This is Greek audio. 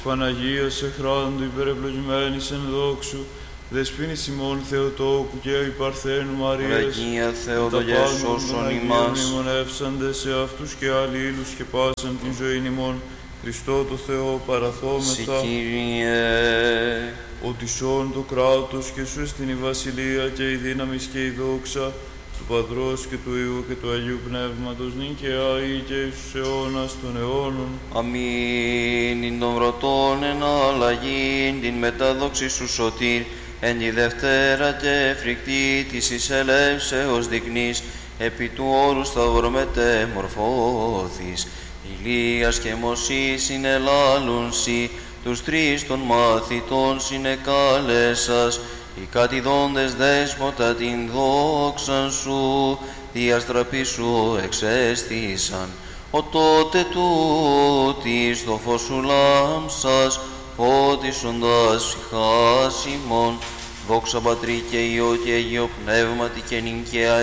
Παναγία σε χράντου υπερευλογημένης εν δόξου, δεσποίνης ημών Θεοτόκου και η Παρθένου Μαρίας, Αγία Θεοδογέ σώσον ημάς, μνημονεύσαντες σε αυτούς και αλλήλους και πάσαν την ζωήν ημών, Χριστό το Θεό παραθόμεθα. Συ Κύριε. Ότι σών το κράτος και σου εστιν η βασιλεία και η δύναμις και η δόξα του Πατρός και του Υιού και του Αγίου Πνεύματος νυν και αεί και εις τους αιώνας των αιώνων. Αμήν. Ειν των βρωτών εν αλλαγήν, την μετάδοξη σου σωτήρ, εν τη Δευτέρα και φρικτή της εισελεύσεως δεικνύς, επί του όρου σταυρομετέμορφώθης. Ηλίας και Μωσής συνελάλουν σοι, τους τρεις των μαθητών συνεκάλεσας, οι κατηδόντες δέσποτα την δόξαν σου, διαστραπή σου εξέστησαν. Ο τότε τούτης το φως σου λάμψας, φώτισοντας ψυχάς ημών, δόξα Πατρί και Υιό και Αγίο Πνεύματι και νυν και αεί